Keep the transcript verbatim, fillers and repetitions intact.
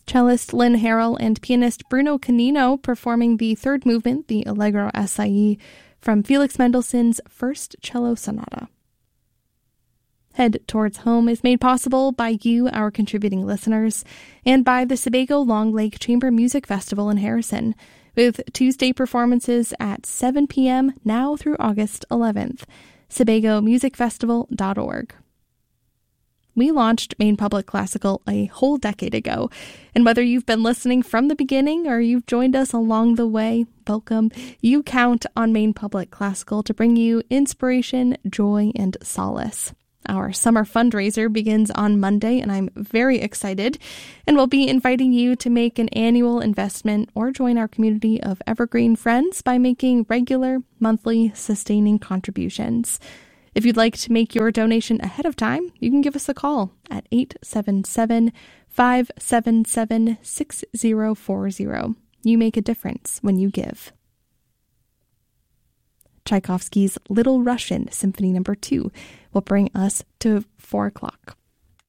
Cellist Lynn Harrell and pianist Bruno Canino performing the third movement, the Allegro Assai, from Felix Mendelssohn's First Cello Sonata. Head Towards Home is made possible by you, our contributing listeners, and by the Sebago Long Lake Chamber Music Festival in Harrison, with Tuesday performances at seven p.m. now through August eleventh. Sebago Music Festival dot org. We launched Maine Public Classical a whole decade ago, and whether you've been listening from the beginning or you've joined us along the way, welcome. You count on Maine Public Classical to bring you inspiration, joy, and solace. Our summer fundraiser begins on Monday, and I'm very excited, and we'll be inviting you to make an annual investment or join our community of evergreen friends by making regular, monthly, sustaining contributions. If you'd like to make your donation ahead of time, you can give us a call at eight seven seven, five seven seven, six zero four zero. You make a difference when you give. Tchaikovsky's Little Russian Symphony Number two will bring us to four o'clock.